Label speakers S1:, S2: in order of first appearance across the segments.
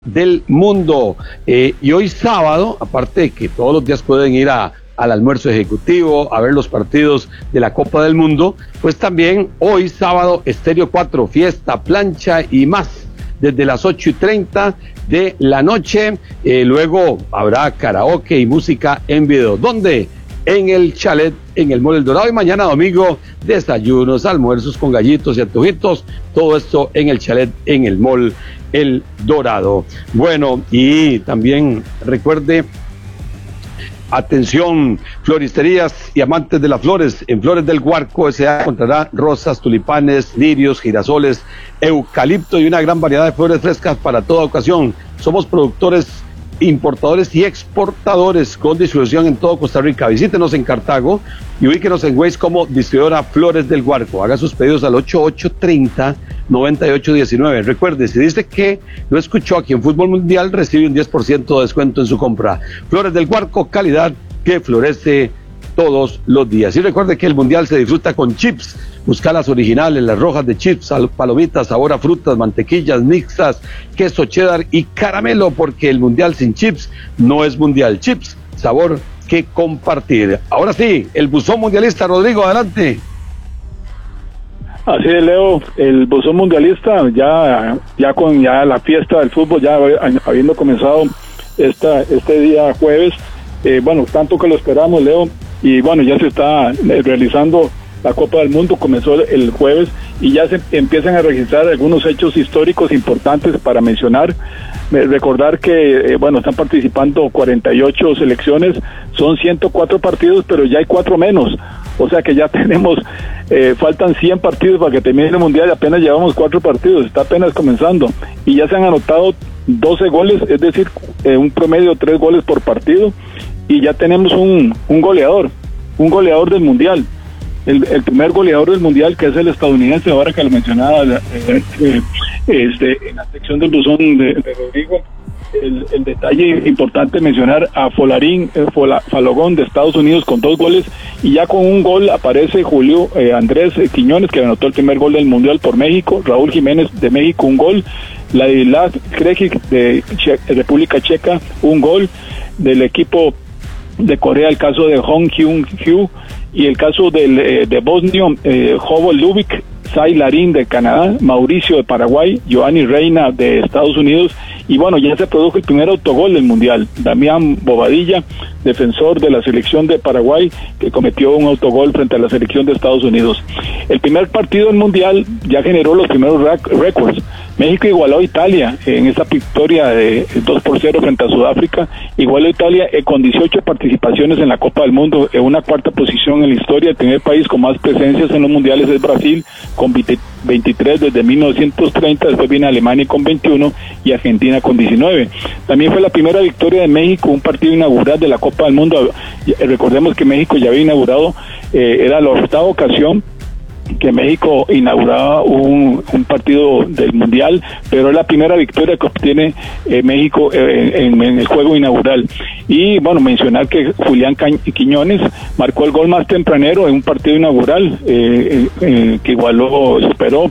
S1: del mundo. Y hoy sábado, aparte de que todos los días pueden ir al almuerzo ejecutivo, a ver los partidos de la Copa del Mundo, pues también hoy sábado, Estéreo 4, fiesta, plancha y más, desde las 8:30 de la noche. Luego habrá karaoke y música en video. ¿Dónde? En el chalet, en el Mall El Dorado. Y mañana domingo, desayunos, almuerzos con gallitos y antojitos, todo esto en el chalet, en el Mall El Dorado. Bueno, y también recuerde, atención, floristerías y amantes de las flores. En Flores del Guarco S.A. encontrará rosas, tulipanes, lirios, girasoles, eucalipto y una gran variedad de flores frescas para toda ocasión. Somos productores, importadores y exportadores con distribución en todo Costa Rica. Visítenos en Cartago y ubíquenos en Waze como distribuidora Flores del Guarco. Haga sus pedidos al 8830-9819. Recuerde, si dice que lo escuchó aquí en Fútbol Mundial, recibe un 10% de descuento en su compra. Flores del Guarco, calidad que florece todos los días. Y recuerde que el Mundial se disfruta con chips. Busca las originales, las rojas de chips, palomitas, sabor a frutas, mantequillas, mixtas, queso cheddar y caramelo, porque el Mundial sin chips no es Mundial. Chips, sabor que compartir. Ahora sí, el buzón mundialista, Rodrigo, adelante.
S2: Así es, Leo, el buzón mundialista, ya con la fiesta del fútbol, ya habiendo comenzado este día jueves, bueno, tanto que lo esperamos, Leo, y bueno, ya se está realizando la Copa del Mundo. Comenzó el jueves y ya se empiezan a registrar algunos hechos históricos importantes para mencionar. Recordar que, bueno, están participando 48 selecciones, son 104 partidos, pero ya hay 4 menos. O sea que ya tenemos, faltan 100 partidos para que termine el Mundial y apenas llevamos 4 partidos, está apenas comenzando. Y ya se han anotado 12 goles, es decir, un promedio de 3 goles por partido. Y ya tenemos un goleador del Mundial. El primer goleador del Mundial, que es el estadounidense, ahora que lo mencionaba en la sección del buzón de Rodrigo, el detalle importante mencionar a Falogón de Estados Unidos con 2 goles, y ya con un gol aparece Julio Andrés Quiñones, que anotó el primer gol del Mundial por México. Raúl Jiménez de México, un gol. Ladislav Krekic de República Checa, un gol. Del equipo de Corea, el caso de Hong Hyun-Hyu, y el caso de Bosnia, Jovo Lubik, Sai Larín de Canadá, Mauricio de Paraguay, Giovanni Reina de Estados Unidos. Y bueno, ya se produjo el primer autogol del Mundial. Damián Bobadilla, defensor de la selección de Paraguay, que cometió un autogol frente a la selección de Estados Unidos. El primer partido del Mundial ya generó los primeros récords. México igualó a Italia en esa victoria de 2-0 frente a Sudáfrica. Igualó a Italia con 18 participaciones en la Copa del Mundo, en una cuarta posición en la historia. El primer país con más presencias en los mundiales es Brasil, con 23 desde 1930, después viene Alemania con 21 y Argentina con 19. También fue la primera victoria de México, un partido inaugural de la Copa del Mundo. Recordemos que México ya había inaugurado, era la 8ª ocasión que México inauguraba un partido del Mundial, pero es la primera victoria que obtiene México en el juego inaugural. Y bueno, mencionar que Julián Quiñones marcó el gol más tempranero en un partido inaugural, que superó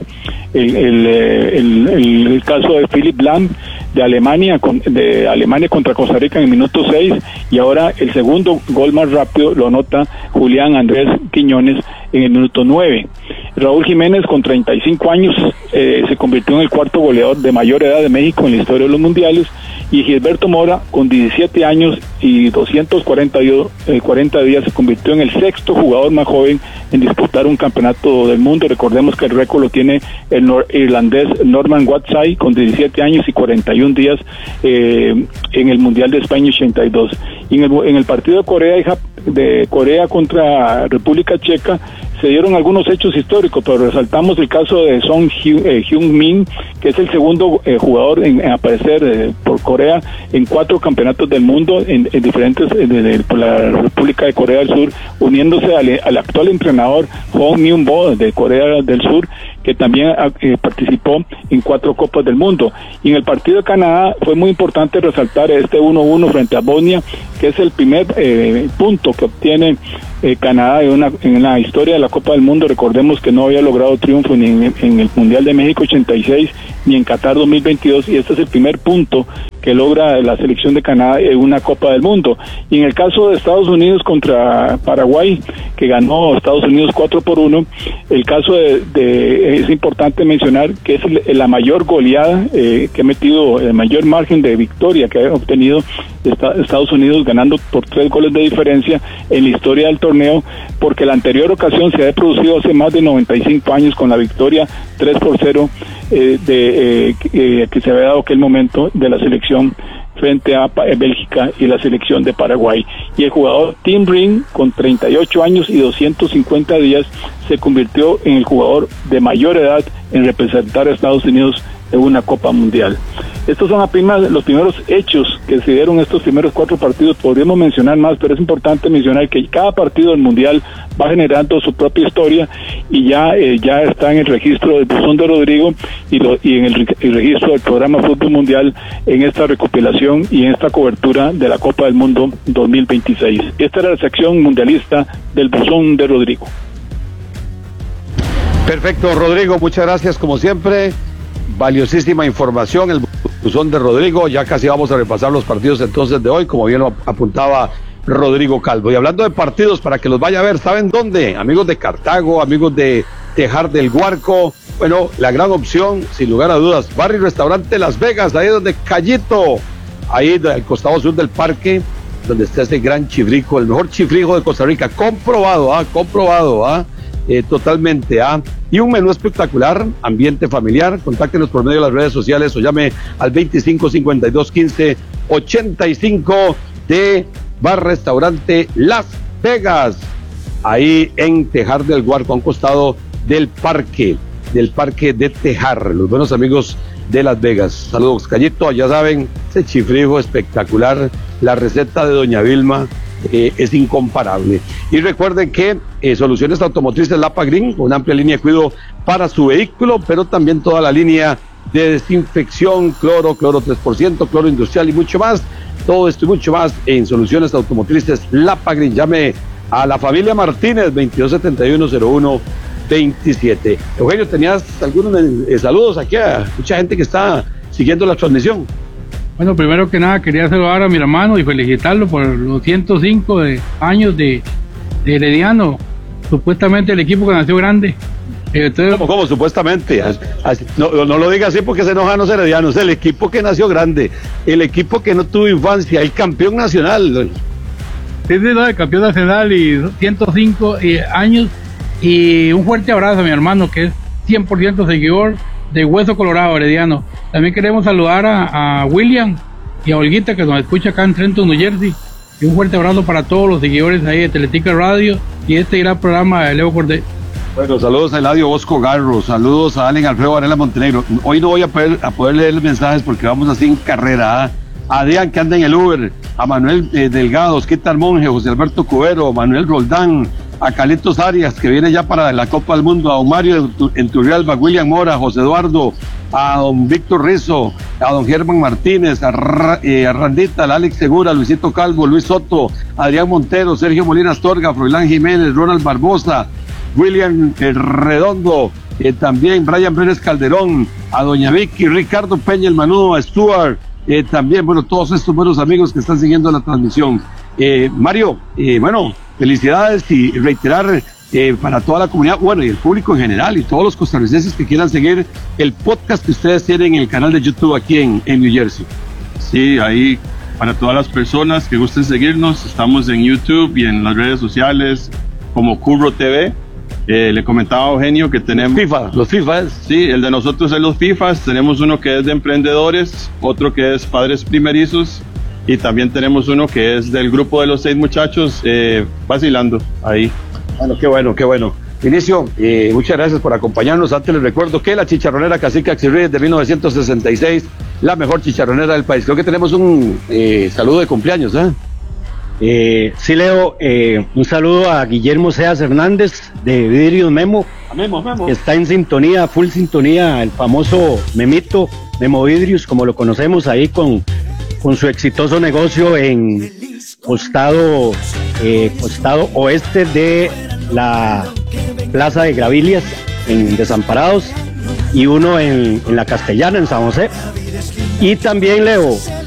S2: el caso de Philipp Lahm de Alemania contra Costa Rica en el minuto 6, y ahora el segundo gol más rápido lo anota Julián Andrés Quiñones en el minuto 9. Raúl Jiménez, con 35 años, se convirtió en el cuarto goleador de mayor edad de México en la historia de los mundiales, y Gilberto Mora, con 17 años y 240 días, se convirtió en el 6º jugador más joven en disputar un campeonato del mundo. Recordemos que el récord lo tiene el irlandés Norman Watsai, con 17 años y 41 días en el Mundial de España 82. Y en el partido de Corea contra República Checa se dieron algunos hechos históricos, pero resaltamos el caso de Son Heung-min, que es el segundo jugador en aparecer por Corea en 4 campeonatos del mundo en diferentes por la República de Corea del Sur, uniéndose al actual entrenador Hong Myung-bo de Corea del Sur, que también participó en 4 Copas del Mundo. Y en el partido de Canadá fue muy importante resaltar este 1-1 frente a Bosnia, que es el primer punto que obtiene Canadá en la historia de la Copa del Mundo. Recordemos que no había logrado triunfo ni en el Mundial de México 86 ni en Qatar 2022, y este es el primer punto que logra la selección de Canadá en una Copa del Mundo. Y en el caso de Estados Unidos contra Paraguay, que ganó Estados Unidos 4-1, el caso es importante mencionar que es la mayor goleada que ha metido, el mayor margen de victoria que ha obtenido Estados Unidos, ganando por 3 goles de diferencia en la historia del torneo, porque la anterior ocasión se había producido hace más de 95 años con la victoria 3-0 que se había dado aquel momento de la selección frente a Bélgica y la selección de Paraguay. Y el jugador Tim Ring, con 38 años y 250 días, se convirtió en el jugador de mayor edad en representar a Estados Unidos en una Copa Mundial. Estos son apenas los primeros hechos que se dieron estos primeros 4 partidos. Podríamos mencionar más, pero es importante mencionar que cada partido del Mundial va generando su propia historia, y ya está en el registro del buzón de Rodrigo y en el registro del programa Fútbol Mundial, en esta recopilación y en esta cobertura de la Copa del Mundo 2026. Esta era la sección mundialista del buzón de Rodrigo.
S1: Perfecto, Rodrigo, muchas gracias como siempre. Valiosísima información, el buzón de Rodrigo. Ya casi vamos a repasar los partidos entonces de hoy, como bien lo apuntaba Rodrigo Calvo. Y hablando de partidos, para que los vaya a ver, ¿saben dónde? Amigos de Cartago, amigos de Tejar del Guarco. Bueno, la gran opción, sin lugar a dudas, Bar y Restaurante Las Vegas, ahí donde Callito, ahí al costado sur del parque, donde está ese gran chifrijo, el mejor chifrijo de Costa Rica, comprobado, totalmente, y un menú espectacular, ambiente familiar. Contáctenos por medio de las redes sociales o llame al 25521585 de Bar Restaurante Las Vegas, ahí en Tejar del Guarco, a un costado del parque de Tejar, los buenos amigos de Las Vegas. Saludos, Callito, ya saben, ese chifrijo espectacular, la receta de doña Vilma es incomparable. Y recuerden que Soluciones Automotrices Lapa Green, una amplia línea de cuidado para su vehículo, pero también toda la línea de desinfección, cloro 3%, cloro industrial y mucho más. Todo esto y mucho más en Soluciones Automotrices Lapa Green. Llame a la familia Martínez, 2271-0127. Eugenio, ¿tenías algunos saludos aquí a mucha gente que está siguiendo la transmisión?
S3: Bueno, primero que nada quería saludar a mi hermano y felicitarlo por los 105 años de Herediano, supuestamente el equipo que nació grande. Entonces,
S1: ¿Cómo? Supuestamente. No lo diga así porque se enojan los heredianos. El equipo que nació grande, el equipo que no tuvo infancia, el campeón nacional.
S3: Sí, el campeón nacional y 105 años. Y un fuerte abrazo a mi hermano, que es 100% seguidor de Hueso Colorado, Herediano. También queremos saludar a William y a Olguita, que nos escucha acá en Trenton, New Jersey. Y un fuerte abrazo para todos los seguidores ahí de Teletica Radio y este gran programa de Leo Cordero.
S1: Bueno, saludos a Eladio Bosco Garro, saludos a Allen Alfredo Varela Montenegro. Hoy no voy a poder leer los mensajes porque vamos así en carrera. A Adrián, que anda en el Uber, a Manuel Delgado, Osquitar Monje, José Alberto Cubero, Manuel Roldán, a Calitos Arias, que viene ya para la Copa del Mundo, a don Mario en Turrialba, William Mora, José Eduardo, a don Víctor Rizzo, a don Germán Martínez, a Randita, a Alex Segura, Luisito Calvo, Luis Soto, Adrián Montero, Sergio Molina Astorga, Froilán Jiménez, Ronald Barbosa, William Redondo, también Brian Pérez Calderón, a doña Vicky, Ricardo Peña el Manudo, a Stuart, también, bueno, todos estos buenos amigos que están siguiendo la transmisión. Mario, bueno, felicidades y reiterar para toda la comunidad, bueno, y el público en general y todos los costarricenses que quieran seguir el podcast que ustedes tienen en el canal de YouTube aquí en New Jersey.
S4: Sí, ahí para todas las personas que gusten seguirnos, estamos en YouTube y en las redes sociales como Curro TV. Le comentaba a Eugenio que tenemos
S1: los FIFA.
S4: Sí, el de nosotros es los FIFAs. Tenemos uno que es de emprendedores, otro que es padres primerizos y también tenemos uno que es del grupo de los 6 muchachos vacilando ahí.
S1: Bueno, qué bueno. Inicio, muchas gracias por acompañarnos. Antes les recuerdo que la chicharronera Cacique Axirríes de 1966, la mejor chicharronera del país. Creo que tenemos un saludo de cumpleaños,
S5: Sí, Leo, un saludo a Guillermo Seas Hernández de Vidrios Memo, que está en sintonía, full sintonía, el famoso Memito, Memo Vidrios, como lo conocemos ahí con su exitoso negocio en costado costado oeste de la Plaza de Gravilias en Desamparados, y uno en la Castellana, en San José. Y también, Leo,